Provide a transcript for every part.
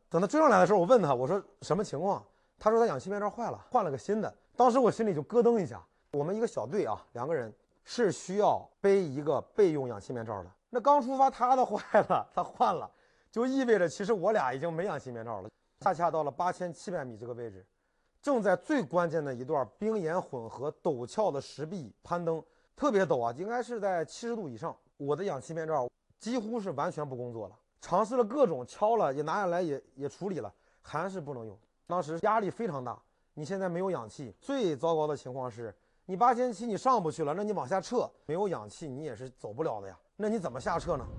等他追上来的时候，我问他，我说什么情况？他说他氧气面罩坏了，换了个新的。当时我心里就咯噔一下。我们一个小队啊，2个人是需要背一个备用氧气面罩的。那刚出发他的坏了，他换了，就意味着其实我俩已经没氧气面罩了。恰恰到了8700米这个位置，正在最关键的一段冰岩混合陡峭的石壁攀登，特别陡啊，应该是在70度以上。我的氧气面罩几乎是完全不工作了，尝试了各种敲了，也拿下来也处理了，还是不能用。当时压力非常大，你现在没有氧气，最糟糕的情况是你8700你上不去了，那你往下撤，没有氧气你也是走不了的呀，那你怎么下撤呢？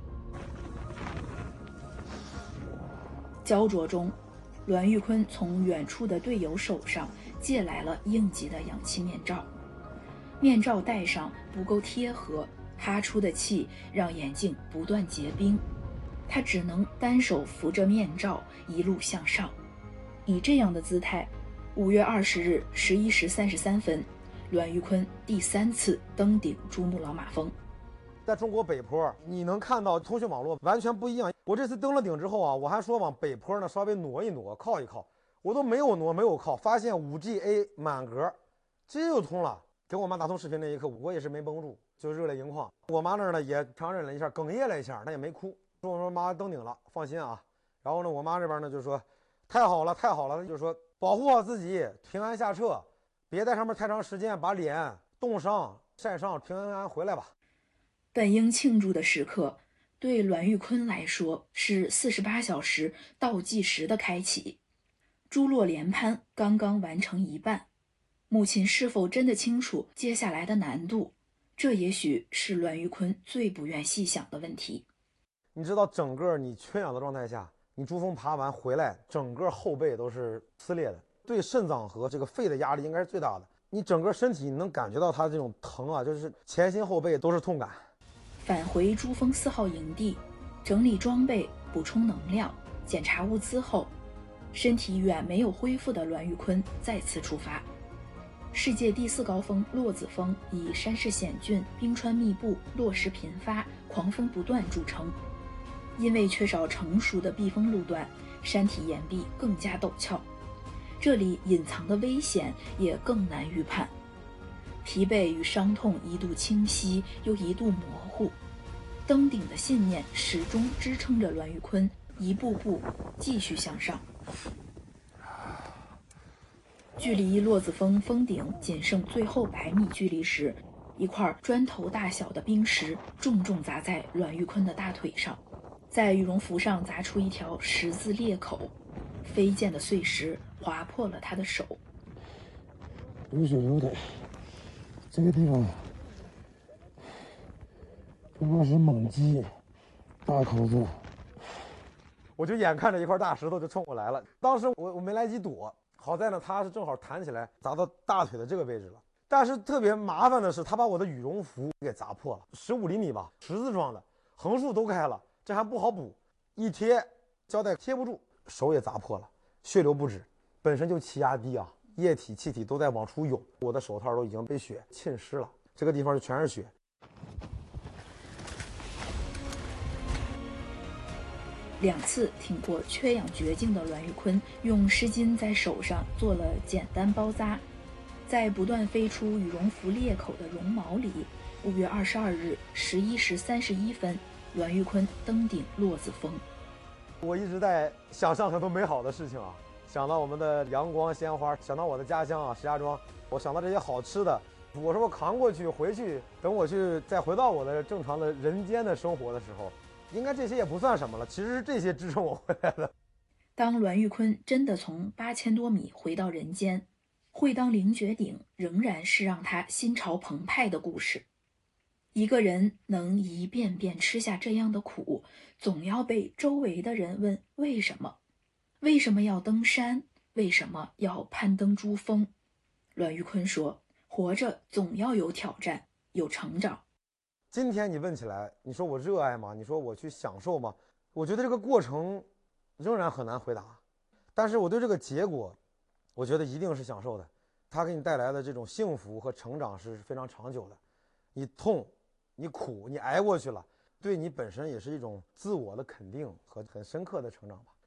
焦灼中，栾玉坤从远处的队友手上借来了应急的氧气面罩，面罩戴上不够贴合，哈出的气让眼镜不断结冰，他只能单手扶着面罩一路向上。以这样的姿态，5月20日11时33分，栾玉坤第3次登顶珠穆朗玛峰。 在中国北坡，你能看到通讯网络完全不一样。我这次登了顶之后啊，我还说往北坡呢稍微挪一挪，靠一靠，我都没有挪，没有靠，发现5G A 满格，这就通了。给我妈打通视频那一刻，我也是没绷住，就热泪盈眶。我妈那儿呢也强忍了一下，哽咽了一下，她也没哭，说妈登顶了，放心啊。然后呢，我妈这边呢就说太好了，太好了，就说保护好自己，平安下撤，别在上面太长时间，把脸冻伤、晒伤，平安回来吧。 本应庆祝的时刻，对栾玉坤来说是48小时倒计时的开启。珠洛连攀刚刚完成一半，母亲是否真的清楚接下来的难度？这也许是栾玉坤最不愿细想的问题。 你知道，整个你缺氧的状态下，你珠峰爬完回来，整个后背都是撕裂的，对肾脏和这个肺的压力应该是最大的。你整个身体你能感觉到它这种疼啊，就是前心后背都是痛感。 返回珠峰4号营地，整理装备，补充能量，检查物资后，身体远没有恢复的栾玉坤再次出发。世界第4高峰洛子峰以山势险峻、冰川密布、落石频发、狂风不断著称。因为缺少成熟的避风路段，山体岩壁更加陡峭，这里隐藏的危险也更难预判。疲惫与伤痛一度清晰，又一度模糊。登顶的信念始终支撑着栾玉坤一步步继续向上。距离洛子峰峰顶仅剩最后100米距离时，一块砖头大小的冰石重重砸在栾玉坤的大腿上，在羽绒服上砸出一条十字裂口，飞溅的碎石划破了他的手。 流血流的，这个地方不过是猛击，大口子。 我就眼看着一块大石头就冲过来了，当时我没来及躲，好在呢他是正好弹起来砸到大腿的这个位置了。但是特别麻烦的是，他把我的羽绒服给砸破了，15厘米吧，十字状的，横竖都开了，这还不好补，一贴胶带贴不住，手也砸破了，血流不止。本身就气压低啊，液体气体都在往出涌，我的手套都已经被血浸湿了，这个地方就全是血。 2次挺过缺氧绝境的栾玉坤，用湿巾在手上做了简单包扎，在不断飞出羽绒服裂口的绒毛里，5月22日11时31分，栾玉坤登顶洛子峰。 我一直在想象很多美好的事情啊，想到我们的阳光鲜花，想到我的家乡啊石家庄，我想到这些好吃的，我说我扛过去回去，等我去再回到我的正常的人间的生活的时候，应该这些也不算什么了，其实是这些支撑我回来的。 当栾玉坤真的从8000多米回到人间，会当凌绝顶仍然是让他心潮澎湃的故事。一个人能一遍遍吃下这样的苦，总要被周围的人问为什么？为什么要登山？为什么要攀登珠峰？栾玉坤说，活着总要有挑战，有成长。 今天你问起来，你说我热爱吗？你说我去享受吗？我觉得这个过程仍然很难回答，但是我对这个结果，我觉得一定是享受的。它给你带来的这种幸福和成长是非常长久的。你痛，你苦，你挨过去了，对你本身也是一种自我的肯定和很深刻的成长吧。